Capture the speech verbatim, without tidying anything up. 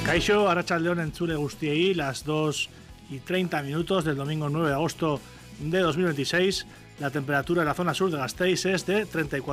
Kaixo, Arratsaldeon entzule guztiei, las dos y treinta minutos del domingo nueve de agosto de dos mil veintiséis. La temperatura en la zona sur de Gasteiz es de treinta y cuatro